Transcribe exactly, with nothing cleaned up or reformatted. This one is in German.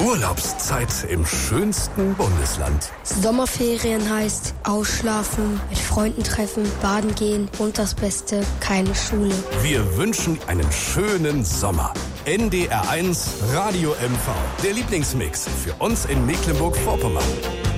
Urlaubszeit im schönsten Bundesland. Sommerferien heißt ausschlafen, mit Freunden treffen, baden gehen und das Beste, keine Schule. Wir wünschen einen schönen Sommer. N D R eins Radio M V, der Lieblingsmix für uns in Mecklenburg-Vorpommern.